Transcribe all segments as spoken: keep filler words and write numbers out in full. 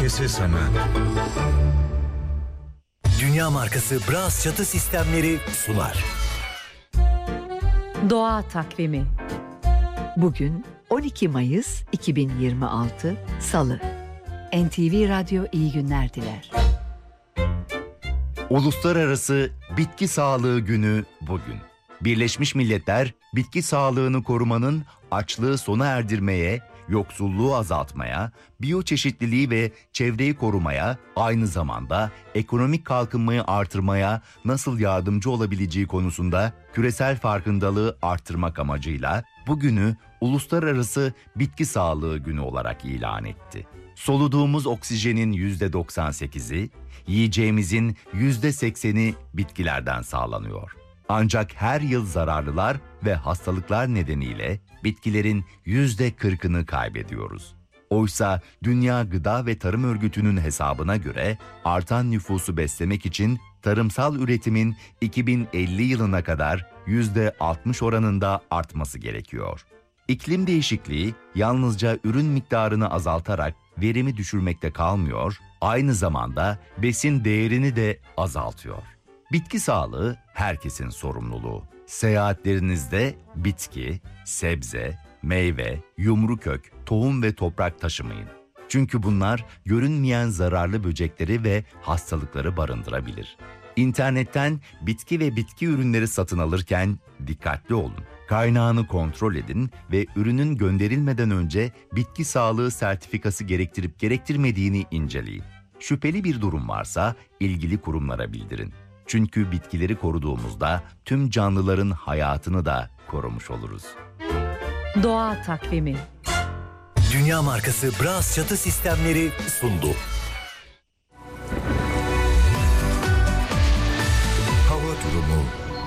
herkesi sana. Dünya markası Bras çatı sistemleri sunar. Doğa takvimi. Bugün on iki Mayıs iki bin yirmi altı Salı. N T V Radyo iyi günler diler. Uluslararası Bitki Sağlığı Günü bugün. Birleşmiş Milletler, bitki sağlığını korumanın açlığı sona erdirmeye, yoksulluğu azaltmaya, biyoçeşitliliği ve çevreyi korumaya, aynı zamanda ekonomik kalkınmayı artırmaya nasıl yardımcı olabileceği konusunda küresel farkındalığı artırmak amacıyla bugünü Uluslararası Bitki Sağlığı Günü olarak ilan etti. Soluduğumuz oksijenin yüzde doksan sekizi, yiyeceğimizin yüzde sekseni bitkilerden sağlanıyor. Ancak her yıl zararlılar ve hastalıklar nedeniyle bitkilerin yüzde kırkını kaybediyoruz. Oysa Dünya Gıda ve Tarım Örgütü'nün hesabına göre artan nüfusu beslemek için tarımsal üretimin iki bin elli yılına kadar yüzde altmış oranında artması gerekiyor. İklim değişikliği yalnızca ürün miktarını azaltarak verimi düşürmekte kalmıyor, aynı zamanda besin değerini de azaltıyor. Bitki sağlığı herkesin sorumluluğu. Seyahatlerinizde bitki, sebze, meyve, yumru kök, tohum ve toprak taşımayın. Çünkü bunlar görünmeyen zararlı böcekleri ve hastalıkları barındırabilir. İnternetten bitki ve bitki ürünleri satın alırken dikkatli olun. Kaynağını kontrol edin ve ürünün gönderilmeden önce bitki sağlığı sertifikası gerektirip gerektirmediğini inceleyin. Şüpheli bir durum varsa ilgili kurumlara bildirin. Çünkü bitkileri koruduğumuzda tüm canlıların hayatını da korumuş oluruz. Doğa takvimi. Dünya markası Bras çatı sistemleri sundu. Hava durumu.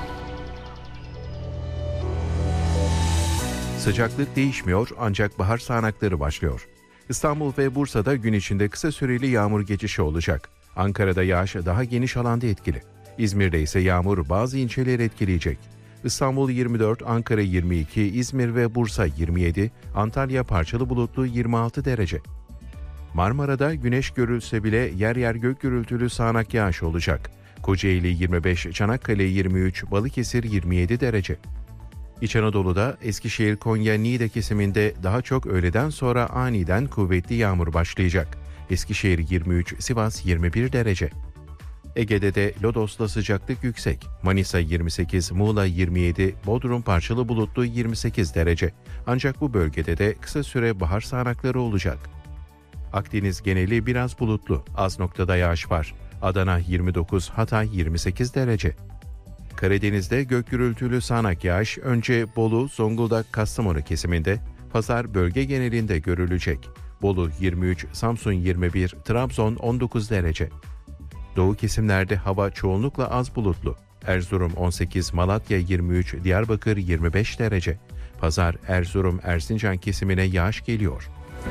Sıcaklık değişmiyor ancak bahar sağanakları başlıyor. İstanbul ve Bursa'da gün içinde kısa süreli yağmur geçişi olacak. Ankara'da yağış daha geniş alanda etkili. İzmir'de ise yağmur bazı ilçeleri etkileyecek. İstanbul yirmi dört, Ankara yirmi iki, İzmir ve Bursa yirmi yedi, Antalya parçalı bulutlu yirmi altı derece. Marmara'da güneş görülse bile yer yer gök gürültülü sağanak yağış olacak. Kocaeli yirmi beş, Çanakkale yirmi üç, Balıkesir yirmi yedi derece. İç Anadolu'da Eskişehir, Konya, Niğde kesiminde daha çok öğleden sonra aniden kuvvetli yağmur başlayacak. Eskişehir yirmi üç, Sivas yirmi bir derece. Ege'de de Lodos'ta sıcaklık yüksek. Manisa yirmi sekiz, Muğla yirmi yedi, Bodrum parçalı bulutlu yirmi sekiz derece. Ancak bu bölgede de kısa süre bahar sağanakları olacak. Akdeniz geneli biraz bulutlu, az noktada yağış var. Adana yirmi dokuz, Hatay yirmi sekiz derece. Karadeniz'de gök gürültülü sağanak yağış önce Bolu, Zonguldak, Kastamonu kesiminde, pazar bölge genelinde görülecek. Bolu yirmi üç, Samsun yirmi bir, Trabzon on dokuz derece. Doğu kesimlerde hava çoğunlukla az bulutlu. Erzurum on sekiz, Malatya yirmi üç, Diyarbakır yirmi beş derece. Pazar, Erzurum, Erzincan kesimine yağış geliyor.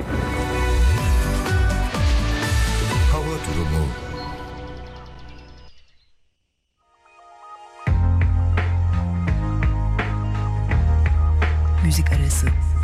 Hava durumu. Müzik arası.